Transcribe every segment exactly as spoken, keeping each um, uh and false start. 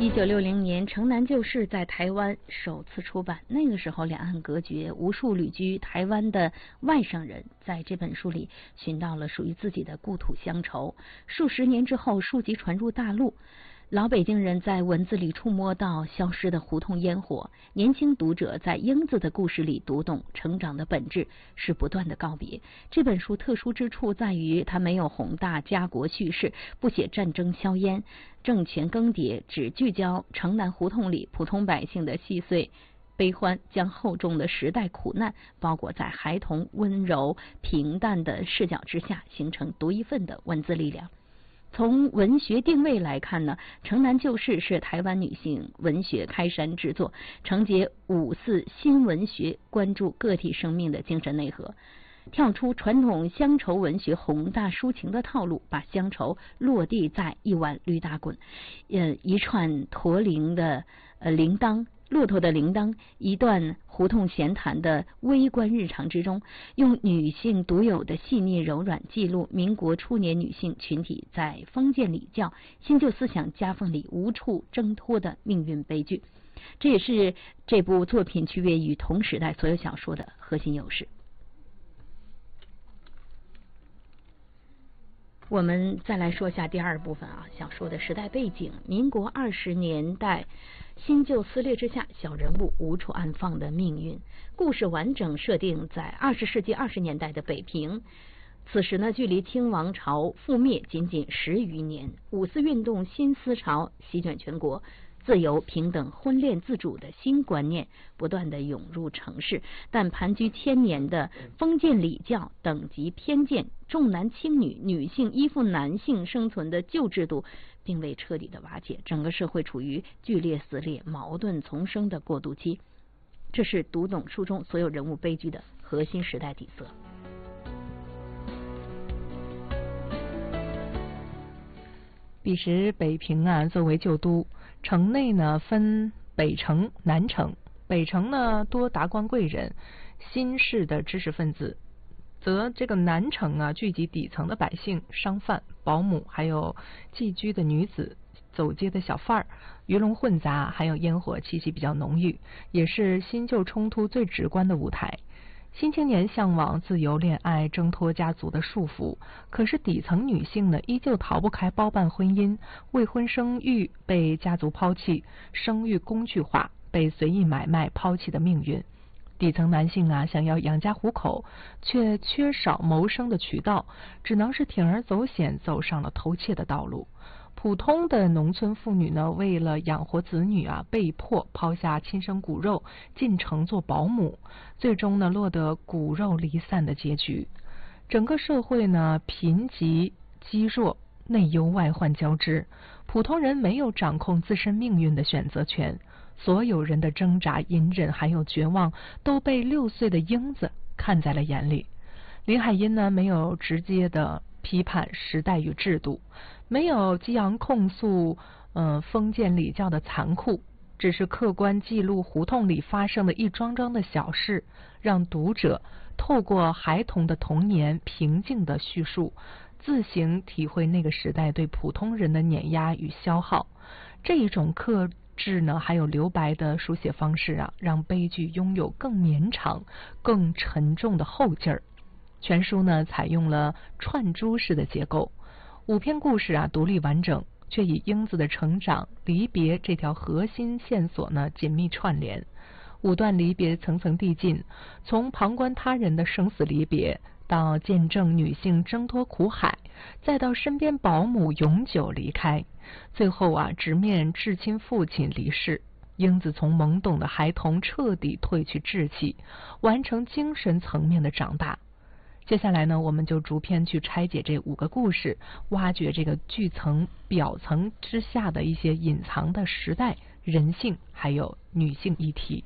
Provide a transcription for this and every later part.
一九六零年，《城南旧事》在台湾首次出版。那个时候，两岸隔绝，无数旅居台湾的外省人在这本书里寻到了属于自己的故土乡愁。数十年之后，书籍传入大陆。老北京人在文字里触摸到消失的胡同烟火，年轻读者在英子的故事里读懂成长的本质是不断的告别。这本书特殊之处在于，它没有宏大家国叙事，不写战争硝烟、政权更迭，只聚焦城南胡同里普通百姓的细碎悲欢，将厚重的时代苦难包裹在孩童温柔平淡的视角之下，形成独一份的文字力量。从文学定位来看呢，《城南旧事》是台湾女性文学开山之作，承接五四新文学关注个体生命的精神内核，跳出传统乡愁文学宏大抒情的套路，把乡愁落地在一碗驴打滚，呃，一串驼铃的呃铃铛。骆驼的铃铛，一段胡同闲谈的微观日常之中，用女性独有的细腻柔软记录民国初年女性群体在封建礼教、新旧思想夹缝里无处挣脱的命运悲剧。这也是这部作品区别于同时代所有小说的核心优势。我们再来说一下第二部分啊，小说的时代背景，民国二十年代新旧撕裂之下，小人物无处安放的命运。故事完整设定在二十世纪二十年代的北平，此时呢，距离清王朝覆灭仅仅十余年，五四运动新思潮席卷全国。自由、平等、婚恋自主的新观念不断的涌入城市，但盘踞千年的封建礼教、等级偏见、重男轻女、女性依附男性生存的旧制度并未彻底的瓦解，整个社会处于剧烈撕裂、矛盾丛生的过渡期。这是读懂书中所有人物悲剧的核心时代底色。 彼时北平啊，作为旧都，城内呢分北城、南城。北城呢多达官贵人、新式的知识分子，则这个南城啊聚集底层的百姓、商贩、保姆，还有寄居的女子、走街的小贩儿，鱼龙混杂，还有烟火气息比较浓郁，也是新旧冲突最直观的舞台。新青年向往自由恋爱，挣脱家族的束缚，可是底层女性呢，依旧逃不开包办婚姻、未婚生育被家族抛弃、生育工具化、被随意买卖抛弃的命运。底层男性啊，想要养家糊口，却缺少谋生的渠道，只能是铤而走险，走上了偷窃的道路。普通的农村妇女呢，为了养活子女啊，被迫抛下亲生骨肉，进城做保姆，最终呢，落得骨肉离散的结局。整个社会呢，贫瘠积弱，内忧外患交织，普通人没有掌控自身命运的选择权，所有人的挣扎、隐忍还有绝望，都被六岁的英子看在了眼里。林海音呢，没有直接的批判时代与制度，没有激昂控诉呃封建礼教的残酷，只是客观记录胡同里发生的一桩桩的小事，让读者透过孩童的童年平静的叙述，自行体会那个时代对普通人的碾压与消耗。这一种克制呢，还有留白的书写方式啊，让悲剧拥有更绵长、更沉重的后劲儿。全书呢采用了串珠式的结构，五篇故事啊独立完整，却以英子的成长、离别这条核心线索呢紧密串联。五段离别层层递进，从旁观他人的生死离别，到见证女性挣脱苦海，再到身边保姆永久离开，最后啊直面至亲父亲离世。英子从懵懂的孩童彻底褪去稚气，完成精神层面的长大。接下来呢，我们就逐篇去拆解这五个故事，挖掘这个剧层表层之下的一些隐藏的时代、人性还有女性议题。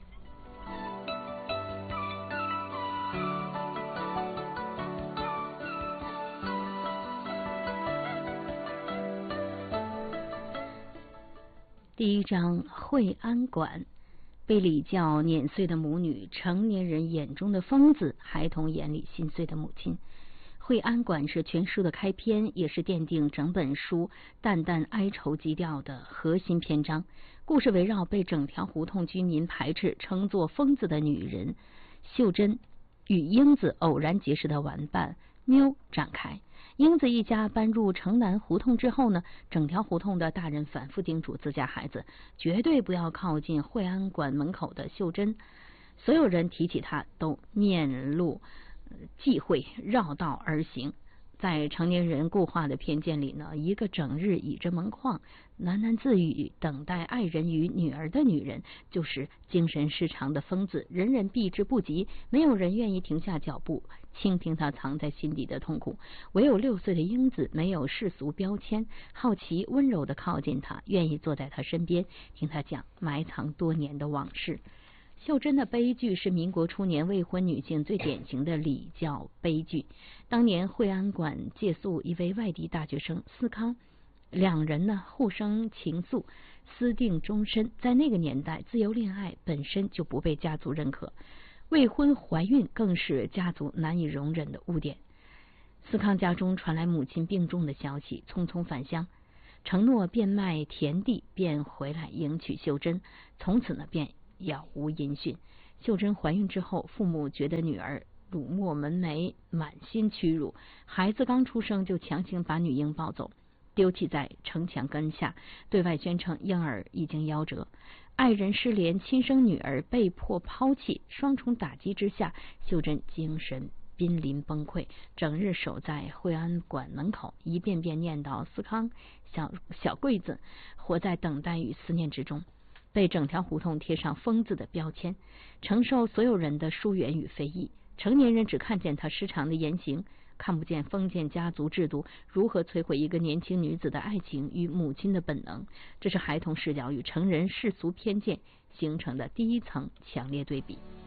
第一章，惠安馆。被礼教碾碎的母女，成年人眼中的疯子，孩童眼里心碎的母亲。 惠安馆是全书的开篇，也是奠定整本书淡淡哀愁基调的核心篇章。故事围绕被整条胡同居民排斥、称作疯子的女人秀珍与英子偶然结识的玩伴妞展开。英子一家搬入城南胡同之后呢，整条胡同的大人反复叮嘱自家孩子，绝对不要靠近惠安馆门口的秀珍。所有人提起她都面露忌讳，绕道而行。在成年人固化的偏见里呢，一个整日倚着门框喃喃自语等待爱人与女儿的女人就是精神失常的疯子，人人避之不及，没有人愿意停下脚步倾听他藏在心底的痛苦。唯有六岁的英子没有世俗标签，好奇温柔地靠近他，愿意坐在他身边听他讲埋藏多年的往事。秀珍的悲剧是民国初年未婚女性最典型的礼教悲剧。当年惠安馆借宿一位外地大学生思康，两人呢互生情愫，私定终身。在那个年代，自由恋爱本身就不被家族认可，未婚怀孕更是家族难以容忍的污点。思康家中传来母亲病重的消息，匆匆返乡，承诺变卖田地便回来迎娶秀珍，从此呢便杳无音讯。秀珍怀孕之后，父母觉得女儿辱没门楣，满心屈辱，孩子刚出生就强行把女婴抱走，丢弃在城墙根下，对外宣称婴儿已经夭折。爱人失联，亲生女儿被迫抛弃，双重打击之下，秀珍精神濒临崩溃，整日守在惠安馆门口，一遍遍念叨思康小小桂子，活在等待与思念之中，被整条胡同贴上疯子的标签，承受所有人的疏远与非议。成年人只看见他失常的言行，看不见封建家族制度如何摧毁一个年轻女子的爱情与母亲的本能。这是孩童视角与成人世俗偏见形成的第一层强烈对比。